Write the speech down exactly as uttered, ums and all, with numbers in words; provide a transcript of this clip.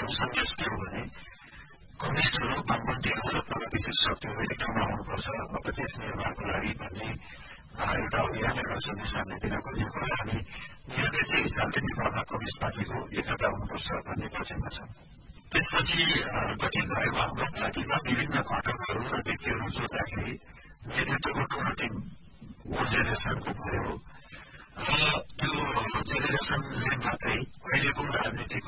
पार्टीको सन्देश के हो भने कम्युनिस्टहरू वामपन्थीहरू र प्रगतिशील शक्तिहरू एक ठाउँमा आउनुपर्छ अब देश निर्माणको लागि भन्ने एउटा अभियान एउटा सन्देश हामीले दिन खोजेको र हामी निरपेक्ष हिसाबले नेपालमा कम्युनिस्ट पार्टीको एकता हुनुपर्छ भन्ने पक्षमा छ। त्यसपछि गठित भएको हाम्रो पार्टीमा विभिन्न घटकहरू र व्यक्तिहरू जोड्दाखेरि नेतृत्वको ठुलो टिम ओल्ड जेनेरेसनको भयो र त्यो जेनेरेसनले मात्रै अहिलेको राजनीतिक